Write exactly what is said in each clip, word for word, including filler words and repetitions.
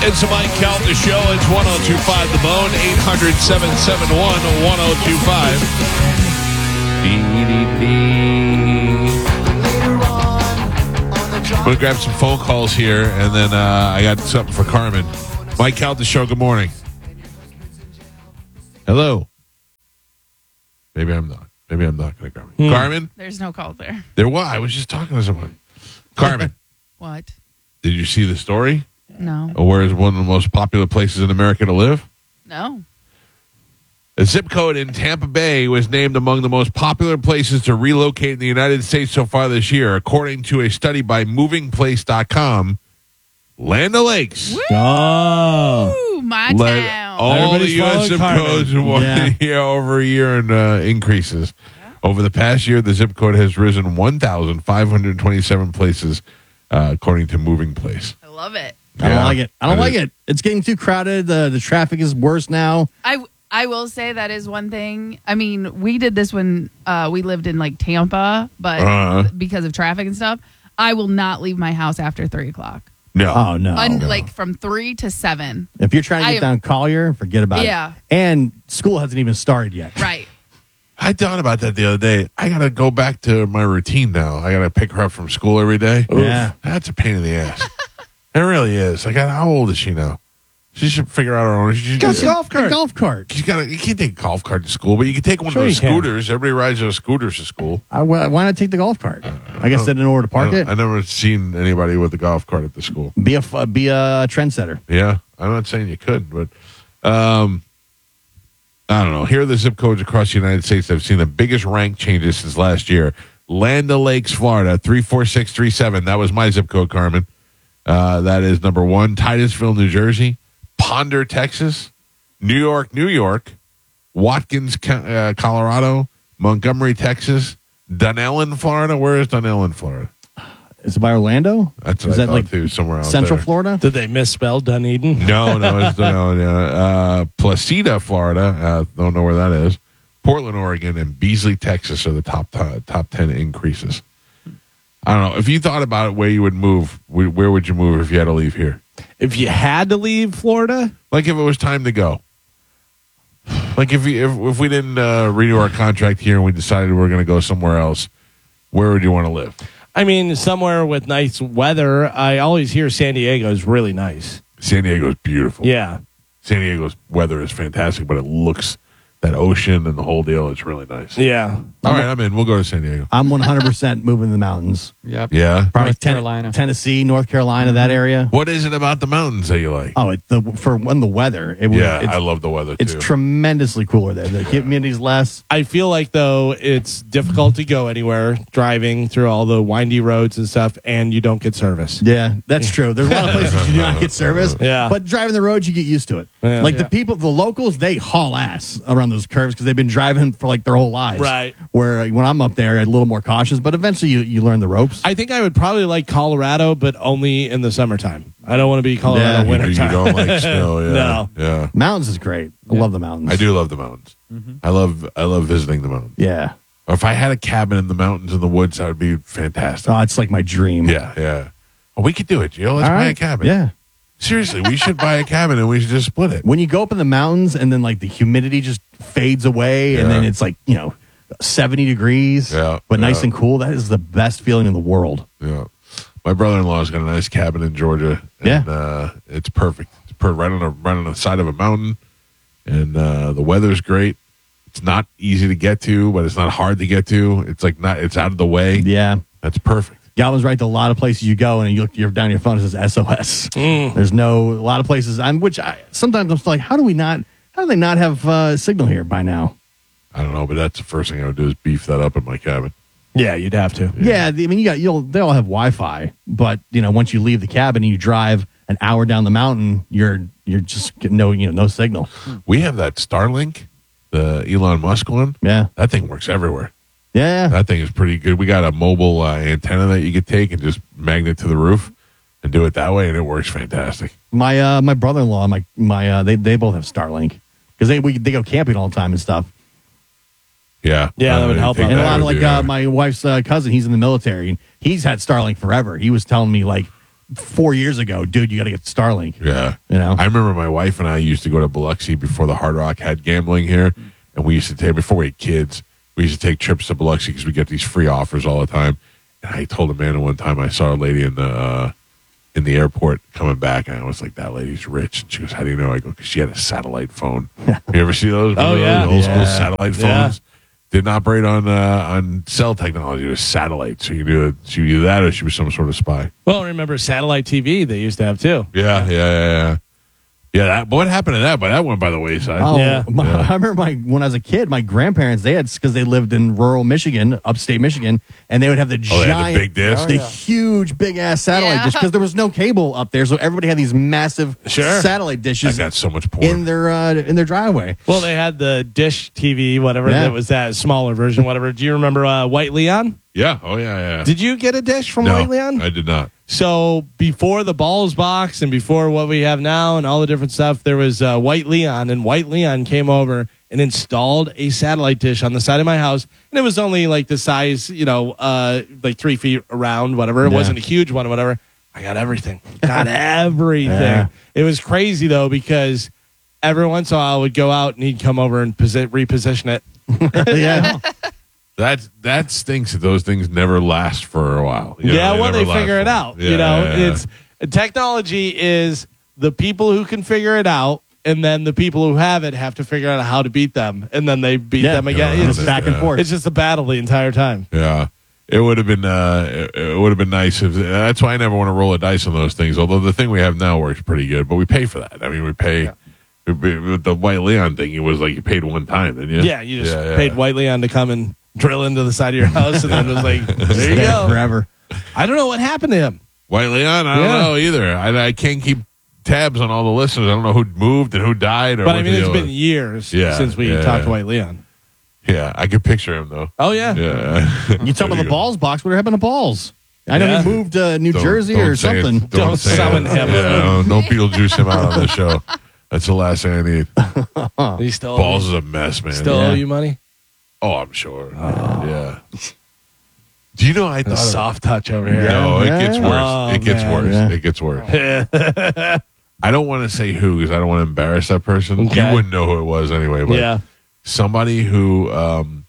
It's the Mike Calta Show. It's one oh two five The Bone, eight hundred, seven seven one, one oh two five. I'm going to grab some phone calls here, and then uh, I got something for Carmen. Mike Calta Show, good morning. Hello. Maybe I'm not. Maybe I'm not going to grab it. Hmm. Carmen? There's no call there. There was. I was just talking to someone. Carmen. What? Did you see the story? No. Or where is one of the most popular places in America to live? No. A zip code in Tampa Bay was named among the most popular places to relocate in the United States so far this year, according to a study by moving place dot com. Land O'Lakes. Woo! Oh. My Led town. all Everybody's the U S zip following codes in one Yeah. year over a year and uh, increases. Yeah. Over the past year, the zip code has risen one thousand five hundred twenty-seven places, uh, according to Moving Place. I love it. I don't Yeah. like it. I don't That like is- it. It's getting too crowded. The the traffic is worse now. I, I will say that is one thing. I mean, we did this when uh, we lived in like Tampa, but Uh-huh. because of traffic and stuff, I will not leave my house after three o'clock. No. Oh no. Un- no. Like from three to seven. If you're trying to I get am- down Collier, forget about Yeah. it. And school hasn't even started yet. Right. I thought about that the other day. I got to go back to my routine now. I got to pick her up from school every day. Yeah. That's a pain in the ass. It really is. Like, how old is she now? She should figure out her own. She Got should, a golf cart. Golf cart. she's got. You can't take a golf cart to school, but you can take one Sure of those you can. scooters. Everybody rides those scooters to school. I, why why not take the golf cart? I guess that in order to I, park don't- it, I never seen anybody with a golf cart at the school. be a f- be a trendsetter. Yeah, I'm not saying you could, but um, I don't know. Here are the zip codes across the United States that have seen the biggest rank changes since last year. Land O'Lakes, Florida, three four six three seven. That was my zip code, Carmen. Uh, that is number one. Titusville, New Jersey. Ponder, Texas. New York, New York. Watkins, Co- uh, Colorado. Montgomery, Texas. Dunellen, Florida. Where is Dunellen, Florida? Is it by Orlando? That's what Is I that thought like too, somewhere else. Central there. Florida? Did they misspell Dunedin? No, no, it's no, no. Uh, Placida, Florida. Uh, don't know where that is. Portland, Oregon, and Beasley, Texas are the top t- top ten increases. I don't know. If you thought about it, where you would move, wh- where would you move if you had to leave here? If you had to leave Florida, Like if it was time to go. Like if you, if, if we didn't uh, renew our contract here and we decided we were going to go somewhere else, where would you want to live? I mean, somewhere with nice weather. I always hear San Diego is really nice. San Diego's beautiful. Yeah. San Diego's weather is fantastic, but it looks, that ocean and the whole deal is really nice. Yeah. All right, I'm in. We'll go to San Diego. I'm one hundred percent moving to the mountains. Yep. Yeah. Probably North Ten- Carolina. Tennessee, North Carolina, that area. What is it about the mountains that you like? Oh, it, the, for one, the weather. It, was- Yeah, it's, I love the weather it's too. tremendously cooler there. The humidity's less. I feel like, though, it's difficult to go anywhere driving through all the windy roads and stuff, and you don't get service. Yeah, that's true. There's a lot of places you do not get service. Yeah. But driving the roads, you get used to it. Yeah. Like Yeah. the people, the locals, they haul ass around those curves because they've been driving for like their whole lives. Right. Where uh, when I'm up there, I'm a little more cautious, but eventually you, you learn the ropes. I think I would probably like Colorado, but only in the summertime. I don't want to be Colorado Yeah. you, you wintertime. don't like snow, yeah. No. Yeah. Mountains is great. I love the mountains. I do love the mountains. I love I love visiting the mountains. Yeah. Or if I had a cabin in the mountains in the woods, that would be fantastic. Oh, it's like my dream. Yeah, yeah. Oh, we could do it, Gio. Let's All buy a right. cabin. Yeah. Seriously, we should buy a cabin and we should just split it. When you go up in the mountains and then like the humidity just fades away and Yeah. then it's like, you know, seventy degrees, Yeah, but nice yeah. and cool, that is the best feeling in the world. Yeah. My brother-in-law's got a nice cabin in Georgia. And, Yeah. uh, it's perfect. It's per- right on a right on the side of a mountain, and uh, the weather's great. It's not easy to get to, but it's not hard to get to. It's like not. It's out of the way. Yeah. That's perfect. Galvin's right to a lot of places you go and you look you're down your phone, it says S O S. There's no a lot of places I'm which I sometimes I'm still like, how do we not how do they not have uh, signal here by now? I don't know, but that's the first thing I would do is beef that up in my cabin. Yeah, you'd have to. Yeah, I mean you got you'll they all have Wi-Fi, but you know, once you leave the cabin and you drive an hour down the mountain, you're you're just getting no you know, no signal. We have that Starlink, the Elon Musk one. Yeah. That thing works everywhere. Yeah. That thing is pretty good. We got a mobile uh, antenna that you could take and just magnet to the roof and do it that way, and it works fantastic. My uh my brother-in-law, my my uh they they both have Starlink because they we they go camping all the time and stuff. Yeah, Yeah, that would help think out. And a that lot of would like be, uh, my wife's uh, cousin, he's in the military and he's had Starlink forever. He was telling me like four years ago, dude, you got to get Starlink. Yeah. You know? I remember my wife and I used to go to Biloxi before the Hard Rock had gambling here. And we used to take, before we had kids, we used to take trips to Biloxi because we get these free offers all the time. And I told Amanda one time I saw a lady in the uh, in the airport coming back, and I was like, that lady's rich. And she goes, how do you know? I go, because she had a satellite phone. You ever see those? Oh, yeah. Old school Yeah. satellite Yeah. phones. Didn't operate on uh, on cell technology. It was satellite. So you knew she knew that or she was some sort of spy. Well, remember satellite T V they used to have too. Yeah, yeah, yeah, yeah. Yeah, that, but what happened to that? But that went by the wayside. Oh, Yeah. my, Yeah. I remember my when I was a kid, my grandparents they had because they lived in rural Michigan, upstate Michigan, and they would have the Oh, they had the giant, big dish? the Oh, yeah. huge big ass satellite Yeah. dish because there was no cable up there, so everybody had these massive Sure. satellite I dishes got so much porn. in their uh, in their driveway. Well, they had the dish T V, whatever Yeah. that was, that smaller version, whatever. Do you remember uh, White Leon? yeah. Oh, yeah, yeah. Did you get a dish from no, White Leon? I did not. So before the balls box and before what we have now and all the different stuff, there was uh, White Leon, and White Leon came over and installed a satellite dish on the side of my house, and it was only like the size, you know, uh, like three feet around, whatever. It Yeah. wasn't a huge one, or whatever. I got everything. Got everything. Yeah. It was crazy though because every once in a while I would go out and he'd come over and posi- reposition it. yeah, That that stinks that those things never last for a while. You know, yeah, well, never they last figure for- it out. Yeah, you know, yeah, yeah. it's technology is the people who can figure it out, and then the people who have it have to figure out how to beat them, and then they beat Yeah. them again. Yeah. It's, just back and Yeah. forth. it's just a battle the entire time. Yeah. It would have been uh, it, it would have been nice if that's why I never want to roll a dice on those things. Although the thing we have now works pretty good, but we pay for that. I mean, we pay we- we- with the White Leon thing. It was like you paid one time, didn't you? Yeah, you just Yeah, yeah. paid White Leon to come and drill into the side of your house, and then it was like, there you Stay go. forever. I don't know what happened to him. White Leon. I don't Yeah. know either. I, I can't keep tabs on all the listeners. I don't know who moved and who died. Or But what I mean, the it's deal been was. years Yeah, since we yeah, talked yeah. to White Leon. Yeah, I could picture him though. Oh yeah, Yeah. You talk about the balls box. What happened to balls? I know Yeah. he moved to New Don't- Jersey don't or say it. something. Don't say summon it. him. Yeah, don't, don't Beetlejuice him out on the show. That's the last thing I need. he still Balls is a mess, man. still Yeah. owe you money. Oh, I'm sure. Yeah. Do you know I A thought of- soft touch over here. No, it gets Yeah. worse. Oh, it gets man. worse. Yeah. It gets worse. I don't want to say who because I don't want to embarrass that person. Okay. You wouldn't know who it was anyway. But Yeah. somebody who, um,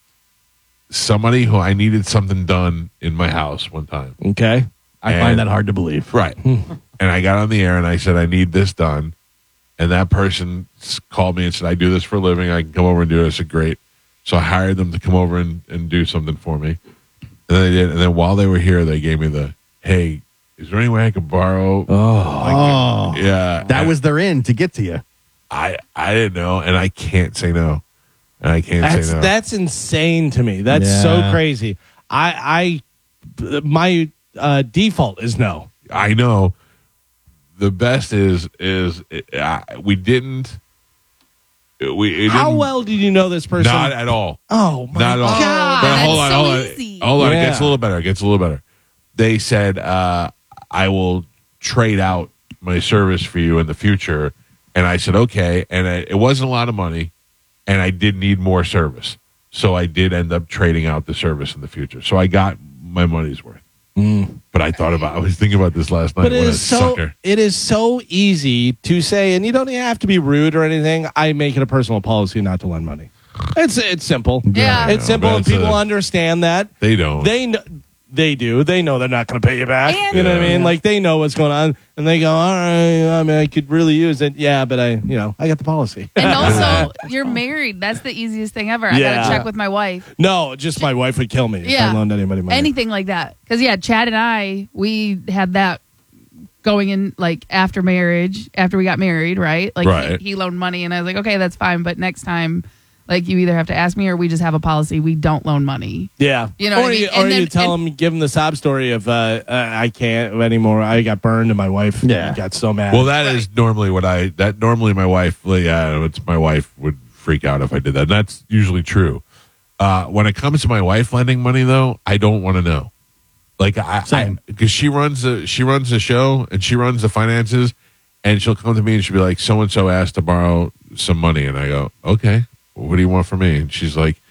somebody who I needed something done in my house one time. Okay. I And- find that hard to believe. Right. and I got on the air and I said, I need this done. And that person s- called me and said, I do this for a living. I can come over and do it. I said, great. So I hired them to come over and, and do something for me. And then they did. And then while they were here, they gave me the, hey, is there any way I could borrow? Oh, Yeah. that I- was their in to get to you. I, I didn't know. And I can't say no. And I can't That's say no. that's insane to me. That's so Yeah. crazy. I I my uh, default is no. I know. The best is, is uh, we didn't. We, it How didn't- well did you know this person? Not at all. oh my Not at all. God, But hold that's on, so hold on. easy. Hold on, it Yeah. gets a little better. It gets a little better. They said, uh, I will trade out my service for you in the future. And I said, okay. And I, it wasn't a lot of money, and I did need more service. So I did end up trading out the service in the future. So I got my money's worth. But I thought about, I was thinking about this last night. But it What a is so sucker. it is so easy to say, and you don't even have to be rude or anything. I make it a personal policy not to lend money. It's it's simple. Yeah. It's I know, simple, but and it's people a- understand that. They don't. They know. They do. They know they're not going to pay you back. And- you know what I Yeah. mean? Like they know what's going on, and they go, "All right, I mean, I could really use it." Yeah, but I, you know, I got the policy. And also, you're married. That's the easiest thing ever. I Yeah. gotta check with my wife. No, just my wife would kill me if Yeah. I loaned anybody money. Anything like that. Because yeah, Chad and I, we had that going in like after marriage, after we got married, right? Like Right. he, he loaned money, and I was like, okay, that's fine, but next time, like you either have to ask me or we just have a policy. We don't loan money. Yeah, You know or what I mean? you, And or then- you tell them, give them the sob story of uh, uh, I can't anymore. I got burned, and my wife Yeah. got so mad. Well, that is normally what I, that normally my wife, well, yeah, it's my wife would freak out if I did that. And that's usually true. Uh, when it comes to my wife lending money, though, I don't want to know. Like I, Same. because she runs the she runs the show and she runs the finances, and she'll come to me and she'll be like, "So and so asked to borrow some money," and I go, "Okay, what do you want from me?" And she's like,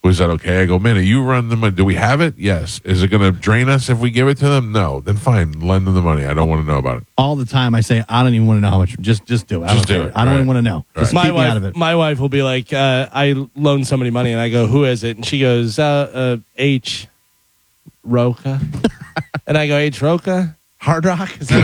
Was that okay? I go, man, you run the money. Do we have it? Yes. Is it going to drain us if we give it to them? No. Then fine, lend them the money. I don't want to know about it. All the time I say, I don't even want to know how much. Just just do it. I Just don't do care. it. I don't Right. even want to know. Just My keep me wife, out of it. my wife will be like, uh, I loaned somebody money, and I go, who is it? And she goes, uh, uh, H. Roca. And I go, H. Roca? Hard Rock? Is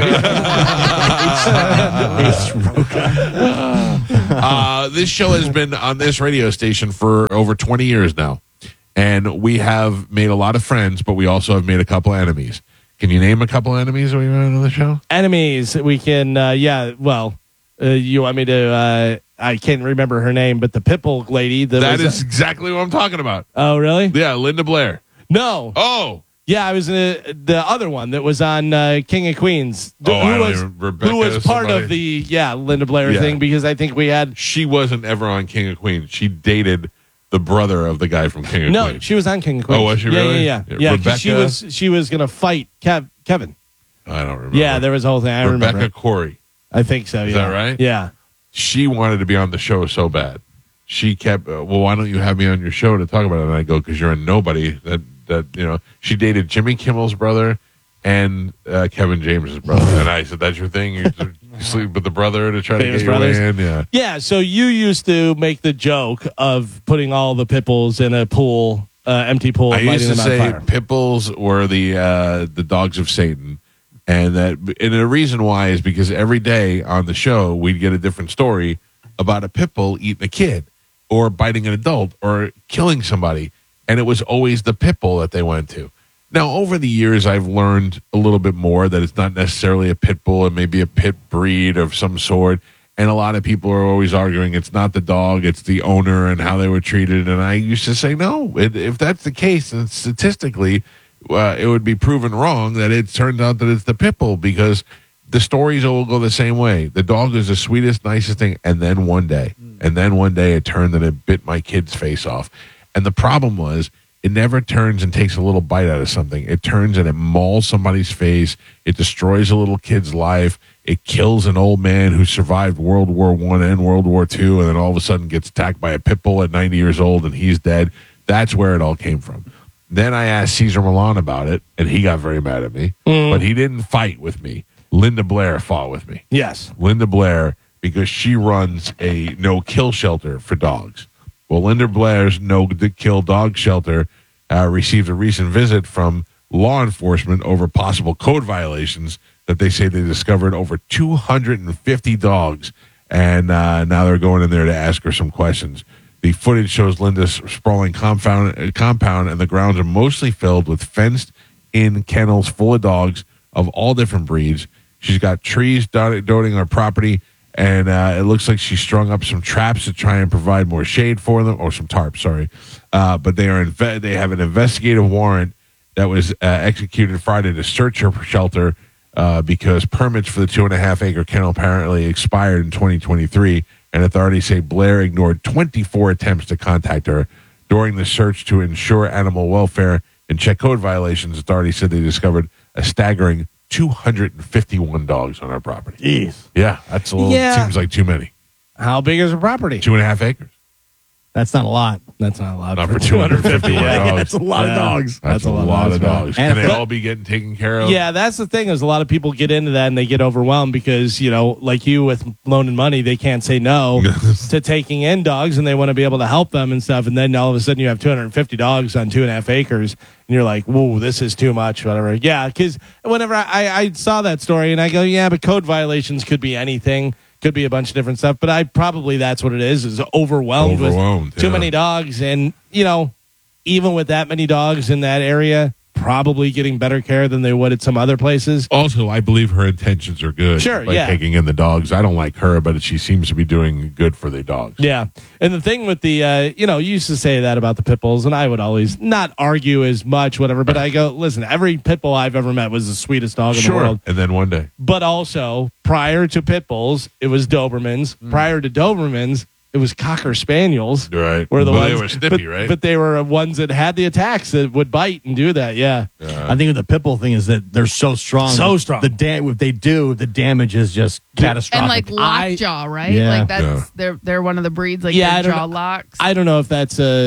that Uh, this show has been on this radio station for over twenty years now. And we have made a lot of friends, but we also have made a couple enemies. Can you name a couple enemies we run on the show? Enemies? We can, uh, yeah, well, uh, you want me to, uh, I can't remember her name, but the Pitbull lady. That, That was, is exactly what I'm talking about. Oh, really? Yeah, Linda Blair. No. Oh. Yeah, I was uh, the other one that was on uh, King of Queens. Oh, I who don't was, even- Rebecca who was part somebody? of the, yeah, Linda Blair Yeah. thing, because I think we had, She wasn't ever on King of Queens. She dated the brother of the guy from King of no, Queens. she was on King of Queens. Oh, was she yeah, really? Yeah, Yeah, yeah. Yeah, 'cause she Rebecca- was, she was going to fight Kev, Kevin. I don't remember. Yeah, there was a whole thing. I Rebecca remember. Corey. I think so, Is yeah. that right? Yeah. She wanted to be on the show so bad. She kept, uh, well, why don't you have me on your show to talk about it? And I go, because you're a nobody. That, that you know, she dated Jimmy Kimmel's brother and uh, Kevin James's brother. And I said, that's your thing? You sleep with the brother to try Famous to get brothers? your way in? Yeah. Yeah, so you used to make the joke of putting all the Pitbulls in a pool, uh, empty pool, I and lighting used to them on say fire. pit bulls were the uh, the dogs of Satan, and that and the reason why is because every day on the show we'd get a different story about a pit bull eating a kid, or biting an adult, or killing somebody, and it was always the pit bull that they went to. Now, over the years, I've learned a little bit more that it's not necessarily a pit bull; it may be a pit breed of some sort. And a lot of people are always arguing it's not the dog, it's the owner and how they were treated. And I used to say, no, it, if that's the case, then statistically, uh, it would be proven wrong that it turns out that it's the pit bull, because the stories all go the same way. The dog is the sweetest, nicest thing. And then one day, and then one day it turned and it bit my kid's face off. And the problem was, it never turns and takes a little bite out of something. It turns and it mauls somebody's face. It destroys a little kid's life. It kills an old man who survived World War One and World War Two, and then all of a sudden gets attacked by a pit bull at ninety years old, and he's dead. That's where it all came from. Then I asked Cesar Millan about it, and he got very mad at me. But he didn't fight with me. Linda Blair fought with me. Yes. Linda Blair, because she runs a no-kill shelter for dogs. Well, Linda Blair's no-kill dog shelter uh, received a recent visit from law enforcement over possible code violations that they say they discovered over two hundred fifty dogs, and uh, now they're going in there to ask her some questions. The footage shows Linda's sprawling compound, uh, compound, and the grounds are mostly filled with fenced-in kennels full of dogs of all different breeds. She's got trees dot- dotting her property, and uh, it looks like she strung up some traps to try and provide more shade for them, or some tarps, sorry. Uh, but they are inve- they have an investigative warrant that was uh, executed Friday to search her shelter uh, because permits for the two and a half acre kennel apparently expired in twenty twenty-three, and authorities say Blair ignored twenty-four attempts to contact her during the search to ensure animal welfare and check code violations. Authorities said they discovered a staggering two hundred fifty-one dogs on our property. Jeez. Yeah, that's a little, Yeah. seems like too many. How big is her property? Two and a half acres. That's not a lot. That's not allowed Not for for two hundred fifty yeah. dogs. That's a lot Yeah. of dogs. That's, a lot, of dogs. And Can they if- all be getting taken care of? Yeah, that's the thing is a lot of people get into that and they get overwhelmed because, you know, like you with loaning money, they can't say no to taking in dogs and they want to be able to help them and stuff. And then all of a sudden you have two hundred fifty dogs on two and a half acres and you're like, whoa, this is too much, whatever. Yeah, because whenever I, I saw that story and I go, yeah, but code violations could be anything. Could be a bunch of different stuff, but I probably that's what it is, is overwhelmed, Overwhelmed, with too yeah. many dogs. And, you know, even with that many dogs in that area, probably getting better care than they would at some other places. Also, I believe her intentions are good. Sure, by yeah. taking in the dogs. I don't like her, but she seems to be doing good for the dogs. Yeah. And the thing with the, uh, you know, you used to say that about the pit bulls, and I would always not argue as much, whatever, but I go, listen, every pit bull I've ever met was the sweetest dog in the Sure. world. And then one day. But also, prior to pit bulls, it was Dobermans. Mm. Prior to Dobermans, it was Cocker Spaniels. Right. Were the Well, ones, they were snippy, but, right? But they were ones that had the attacks that would bite and do that. Yeah. I think the pit bull thing is that they're so strong. So strong. The da- if they do, the damage is just catastrophic. And like I- lockjaw, right? Yeah. Like that's Yeah. they're they're one of the breeds like Yeah, I their don't jaw know. locks. I don't know if that's a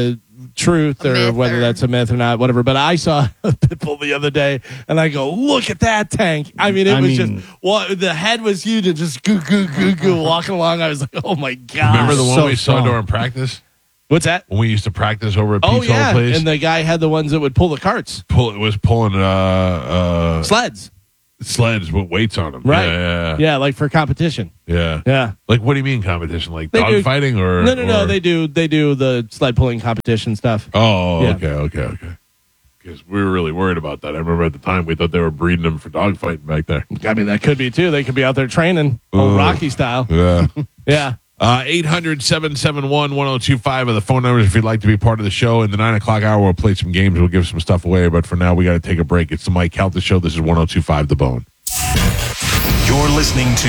truth A or myth whether or- that's a myth or not, whatever. But I saw a pit bull the other day, and I go, look at that tank. I mean, it I was mean- just, well, the head was huge and just goo, goo, goo, goo, walking along. I was like, oh, my God. Remember the one so we saw strong. during practice? What's that? When we used to practice over at Oh, Pete's yeah. old place? And the guy had the ones that would pull the carts, Pull, it was pulling uh, uh, sleds. sleds with weights on them. Right. Yeah, yeah, Yeah, like for competition. yeah. Yeah. Like, what do you mean competition? Like They dog do- fighting or No, no, no. or- They do. They do the sled pulling competition stuff. Oh, Yeah. okay, okay, okay. Because we were really worried about that. I remember at the time we thought they were breeding them for dog fighting back there. I mean, that could be too. They could be out there training, old Ugh. Rocky style. Yeah. Yeah. Uh, eight hundred, seven seven one, one oh two five are the phone numbers if you'd like to be part of the show. In the nine o'clock hour, we'll play some games. We'll give some stuff away. But for now, we got to take a break. It's the Mike Calta Show. This is one oh two five The Bone. You're listening to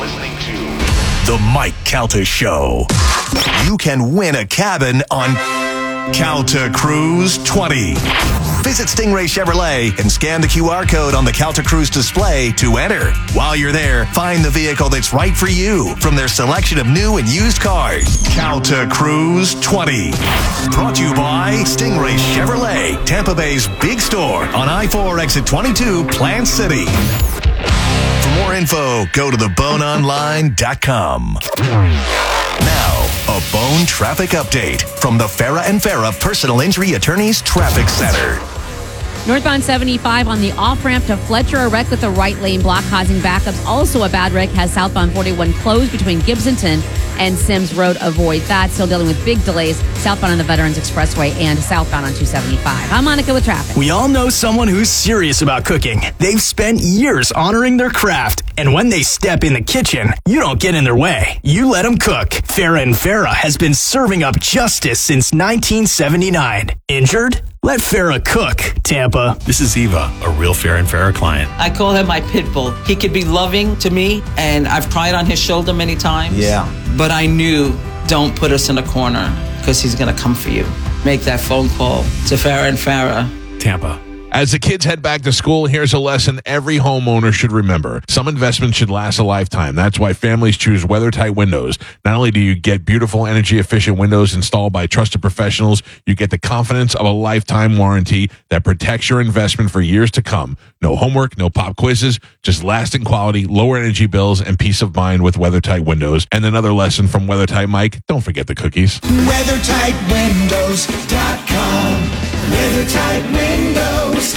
The Mike Calta Show. You can win a cabin on Calta Cruise twenty. Visit Stingray Chevrolet and scan the Q R code on the Calta Cruise display to enter. While you're there, find the vehicle that's right for you from their selection of new and used cars. Calta Cruise twenty. Brought to you by Stingray Chevrolet, Tampa Bay's big store on I four exit twenty-two, Plant City. For more info, go to the bone online dot com. Now, a Bone traffic update from the Farah and Farah Personal Injury Attorneys Traffic Center. Northbound seventy-five on the off-ramp to Fletcher, a wreck with the right lane block causing backups. Also a bad wreck has southbound forty-one closed between Gibsonton and Sims Road. Avoid that. Still dealing with big delays southbound on the Veterans Expressway and southbound on two seventy-five. I'm Monica with traffic. We all know someone who's serious about cooking. They've spent years honoring their craft, and when they step in the kitchen, you don't get in their way. You let them cook. Farah and Farah has been serving up justice since nineteen seventy-nine. Injured? Let Farah cook, Tampa. This is Eva, a real Farah and Farah client. I call him my pit bull. He could be loving to me, and I've cried on his shoulder many times. Yeah. But I knew, don't put us in a corner, because he's going to come for you. Make that phone call to Farah and Farah. Tampa. As the kids head back to school, here's a lesson every homeowner should remember. Some investments should last a lifetime. That's why families choose WeatherTight windows. Not only do you get beautiful, energy-efficient windows installed by trusted professionals, you get the confidence of a lifetime warranty that protects your investment for years to come. No homework, no pop quizzes, just lasting quality, lower energy bills, and peace of mind with WeatherTight windows. And another lesson from WeatherTight Mike, don't forget the cookies. weather tight windows dot com. WeatherTight Windows.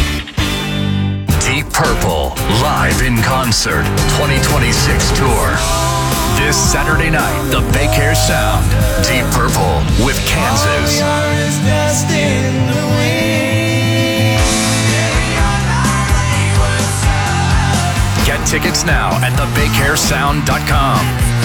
Deep Purple, live in concert, twenty twenty-six tour. This Saturday night, the Bay Care Sound. Deep Purple with Kansas. Get tickets now at the bay care sound dot com.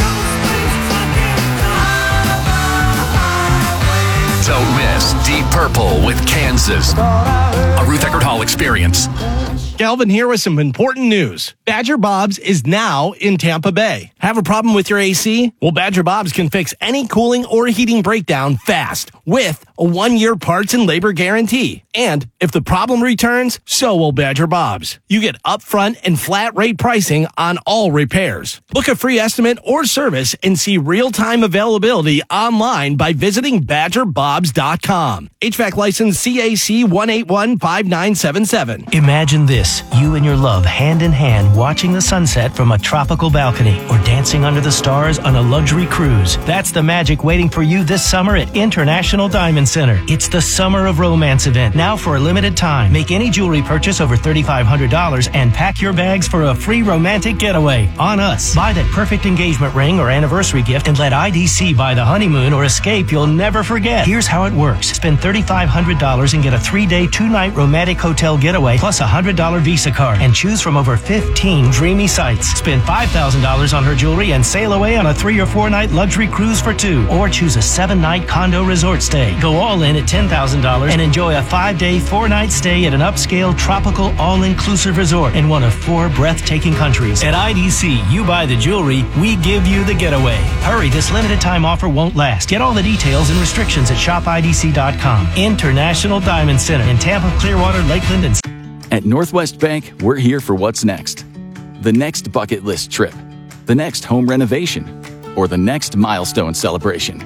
Don't miss Deep Purple with Kansas. A Ruth Eckerd Hall experience. Galvin here with some important news. Badger Bob's is now in Tampa Bay. Have a problem with your A C? Well, Badger Bob's can fix any cooling or heating breakdown fast with a one-year parts and labor guarantee. And if the problem returns, so will Badger Bob's. You get upfront and flat rate pricing on all repairs. Book a free estimate or service and see real-time availability online by visiting badger bobs dot com. H V A C license C A C one eight one five nine seven seven. Imagine this, you and your love hand in hand watching the sunset from a tropical balcony or dancing under the stars on a luxury cruise. That's the magic waiting for you this summer at International Diamond Center. It's the Summer of Romance event, now for a limited time. Make any jewelry purchase over three thousand five hundred dollars and pack your bags for a free romantic getaway on us. Buy that perfect engagement ring or anniversary gift and let I D C buy the honeymoon or escape you'll never forget. Here's how it works. Spend three thousand five hundred dollars and get a three-day, two-night romantic hotel getaway plus a one hundred dollars Visa card and choose from over fifteen dreamy sites. Spend five thousand dollars on her jewelry and sail away on a three or four night luxury cruise for two, or choose a seven night condo resort stay. Go all in at ten thousand dollars and enjoy a five day, four night stay at an upscale tropical all inclusive resort in one of four breathtaking countries. At I D C, you buy the jewelry, we give you the getaway. Hurry, this limited time offer won't last. Get all the details and restrictions at shop I D C dot com. International Diamond Center in Tampa, Clearwater, Lakeland, and At Northwest Bank, we're here for what's next. The next bucket list trip, the next home renovation, or the next milestone celebration.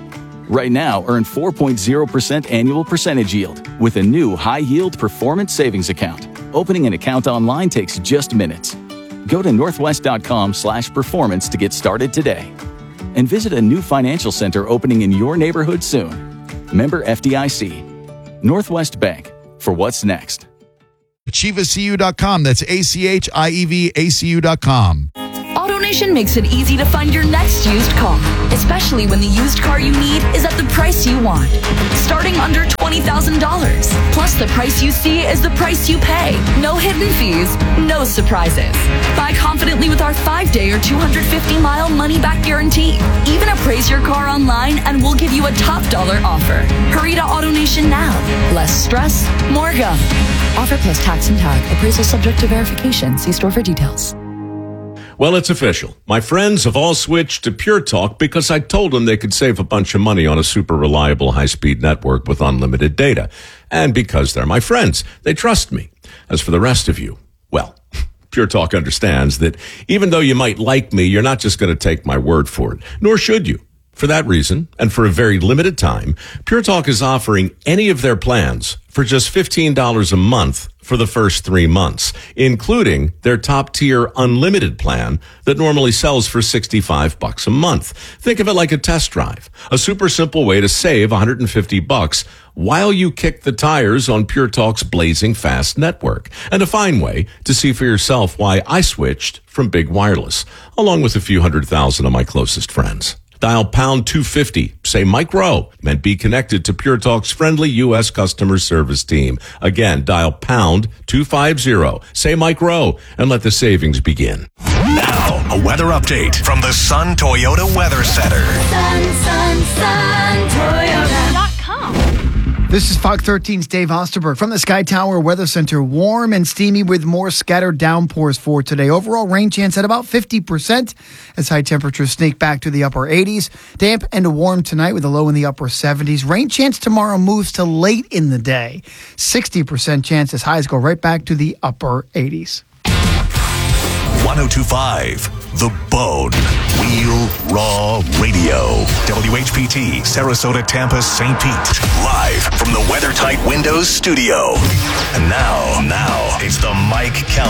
Right now, earn four point zero percent annual percentage yield with a new high-yield performance savings account. Opening an account online takes just minutes. Go to northwest.com slash performance to get started today. And visit a new financial center opening in your neighborhood soon. Member F D I C. Northwest Bank. For what's next. Achieva C U dot com. That's A C H I E V A C U dot com. AutoNation makes it easy to find your next used car, especially when the used car you need is at the price you want. Starting under twenty thousand dollars. Plus, the price you see is the price you pay. No hidden fees, no surprises. Buy confidently with our five-day or two hundred fifty mile money-back guarantee. Even appraise your car online and we'll give you a top dollar offer. Hurry to AutoNation now. Less stress, more go. Offer plus tax and tag. Appraisal subject to verification. See store for details. Well, it's official. My friends have all switched to Pure Talk because I told them they could save a bunch of money on a super reliable high-speed network with unlimited data. And because they're my friends, they trust me. As for the rest of you, well, Pure Talk understands that even though you might like me, you're not just going to take my word for it, nor should you. For that reason, and for a very limited time, Pure Talk is offering any of their plans for just fifteen dollars a month for the first three months, including their top-tier unlimited plan that normally sells for sixty-five bucks a month. Think of it like a test drive, a super simple way to save one hundred fifty bucks while you kick the tires on Pure Talk's blazing fast network, and a fine way to see for yourself why I switched from Big Wireless, along with a few hundred thousand of my closest friends. Dial pound two fifty, say Mike Rowe, and be connected to Pure Talk's friendly U S customer service team. Again, dial pound two fifty, say Mike Rowe, and let the savings begin. Now, a weather update from the Sun Toyota Weather Center. Sun, sun, sun, Toyota dot com. This is Fox thirteen's Dave Osterberg from the Sky Tower Weather Center. Warm and steamy with more scattered downpours for today. Overall rain chance at about fifty percent as high temperatures sneak back to the upper eighties. Damp and warm tonight with a low in the upper seventies. Rain chance tomorrow moves to late in the day. sixty percent chance as highs go right back to the upper eighties. one oh two point five The Bone. Wheel Raw Radio. W H P T, Sarasota, Tampa, Saint Pete. Live from the WeatherTight Windows studio. And now, now, it's the Mike Cal